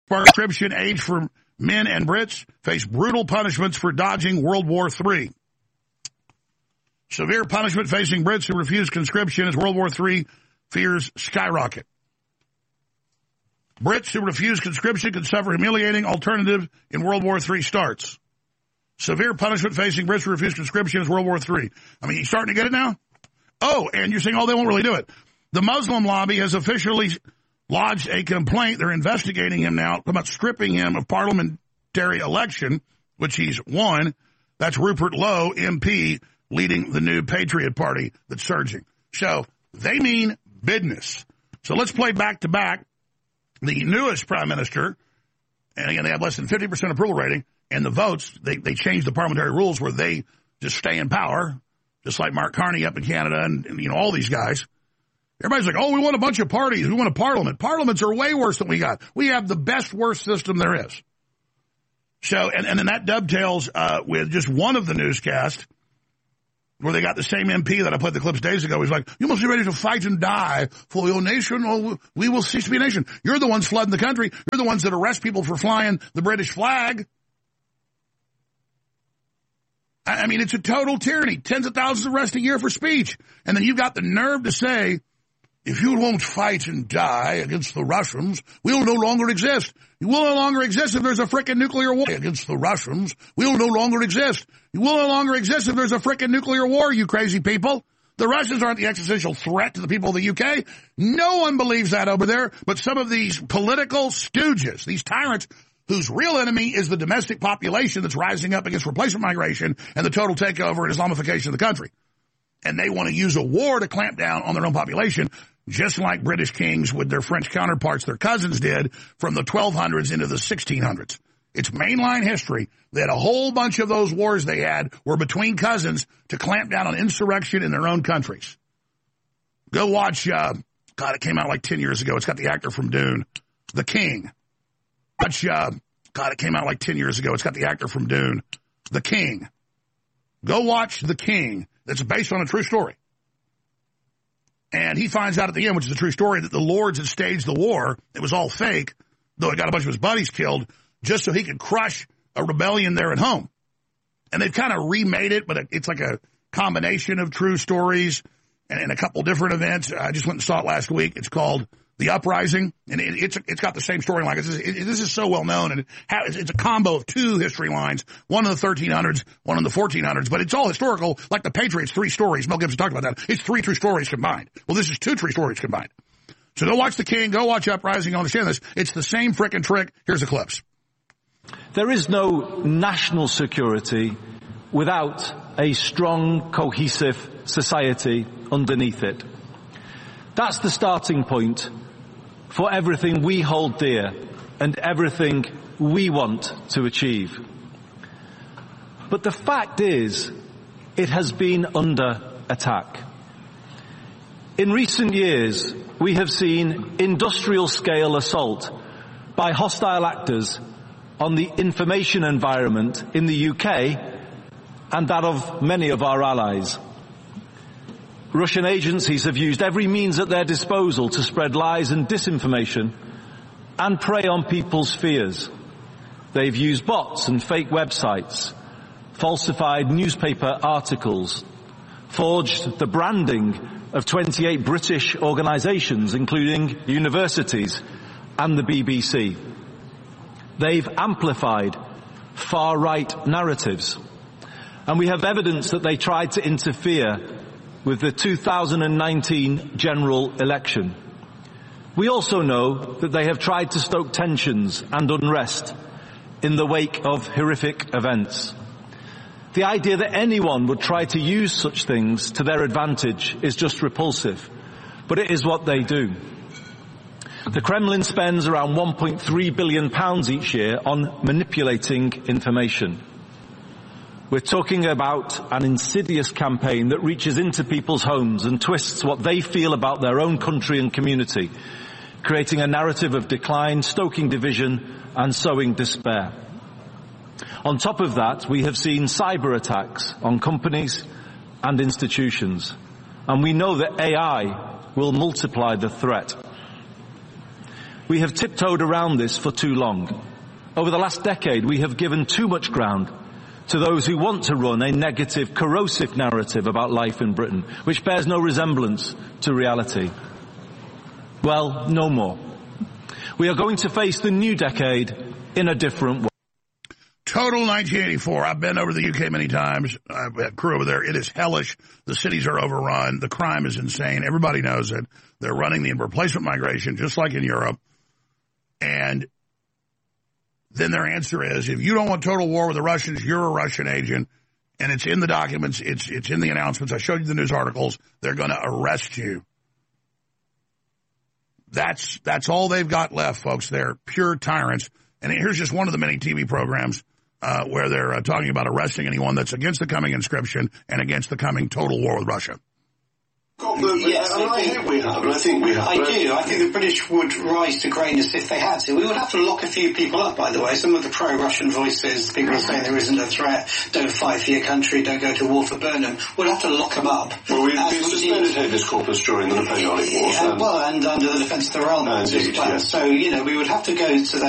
conscription age for men and Brits face brutal punishments for dodging World War III. Severe punishment facing Brits who refuse conscription as World War III fears skyrocket. Brits who refuse conscription could suffer humiliating alternative in World War III starts. Severe punishment facing Brits who refuse conscription as World War III. I mean, you starting to get it now? Oh, and you're saying, oh, they won't really do it. The Muslim lobby has officially lodged a complaint. They're investigating him now about stripping him of parliamentary election, which he's won. That's Rupert Lowe, MP, leading the new Patriot Party that's surging. So they mean business. So let's play back-to-back. The newest prime minister, and again, they have less than 50% approval rating, and the votes, they changed the parliamentary rules where they just stay in power, just like Mark Carney up in Canada and you know, all these guys. Everybody's like, oh, we want a bunch of parties. We want a parliament. Parliaments are way worse than we got. We have the best, worst system there is. So, and then that dovetails with just one of the newscasts where they got the same MP that I played the clips days ago. He's like, you must be ready to fight and die for your nation or we will cease to be a nation. You're the ones flooding the country. You're the ones that arrest people for flying the British flag. I mean, it's a total tyranny. Tens of thousands of arrests a year for speech. And then you've got the nerve to say, if you won't fight and die against the Russians, we'll no longer exist. You will no longer exist if there's a frickin' nuclear war against the Russians. We'll no longer exist. You will no longer exist if there's a frickin' nuclear war, you crazy people. The Russians aren't the existential threat to the people of the UK. No one believes that over there, but some of these political stooges, these tyrants, whose real enemy is the domestic population that's rising up against replacement migration and the total takeover and Islamification of the country. And they want to use a war to clamp down on their own population, just like British kings with their French counterparts, their cousins did from the 1200s into the 1600s. It's mainline history that a whole bunch of those wars they had were between cousins to clamp down on insurrection in their own countries. Go watch, God, it came out like 10 years ago. It's got the actor from Dune, The King. Watch, God, it came out like 10 years ago. It's got the actor from Dune, The King. Go watch The King. That's based on a true story. And he finds out at the end, which is a true story, that the Lords had staged the war. It was all fake, though he got a bunch of his buddies killed, just so he could crush a rebellion there at home. And they've kind of remade it, but it's like a combination of true stories and a couple different events. I just went and saw it last week. It's called The Uprising, and it's got the same storyline. This is so well known, and it's a combo of two history lines, one in the 1300s, one in the 1400s, but it's all historical, like the Patriots, 3 stories. Mel Gibson talked about that. It's 3 true stories combined. Well, this is 2 true stories combined. So go watch The King, go watch Uprising, understand this. It's the same frickin' trick. Here's the clips. There is no national security without a strong, cohesive society underneath it. That's the starting point for everything we hold dear and everything we want to achieve. But the fact is, it has been under attack. In recent years, we have seen industrial-scale assault by hostile actors on the information environment in the UK and that of many of our allies. Russian agencies have used every means at their disposal to spread lies and disinformation and prey on people's fears. They've used bots and fake websites, falsified newspaper articles, forged the branding of 28 British organisations, including universities and the BBC. They've amplified far-right narratives. And we have evidence that they tried to interfere with the 2019 general election. We also know that they have tried to stoke tensions and unrest in the wake of horrific events. The idea that anyone would try to use such things to their advantage is just repulsive, but it is what they do. The Kremlin spends around £1.3 billion each year on manipulating information. We're talking about an insidious campaign that reaches into people's homes and twists what they feel about their own country and community, creating a narrative of decline, stoking division, and sowing despair. On top of that, we have seen cyber attacks on companies and institutions, and we know that AI will multiply the threat. We have tiptoed around this for too long. Over the last decade, we have given too much ground to those who want to run a negative, corrosive narrative about life in Britain, which bears no resemblance to reality. Well, no more. We are going to face the new decade in a different way. Total 1984. I've been over the UK many times. I've had crew over there. It is hellish. The cities are overrun. The crime is insane. Everybody knows it. They're running the replacement migration just like in Europe. And then their answer is, if you don't want total war with the Russians, you're a Russian agent. And it's in the documents. It's in the announcements. I showed you the news articles. They're going to arrest you. That's all they've got left, folks. They're pure tyrants. And here's just one of the many TV programs where they're talking about arresting anyone that's against the coming inscription and against the coming total war with Russia. Yes, I think we have. I think we have. I do. I think the British would rise to greatness if they had to. We would have to lock a few people up, by the way. Some of the pro-Russian voices, people are saying there isn't a threat, don't fight for your country, don't go to war for Burnham. We'll have to lock them up. Well, we suspended habeas corpus during the Napoleonic Wars. Well, and under the Defence of the Realm Act as well. Yes. So, we would have to go to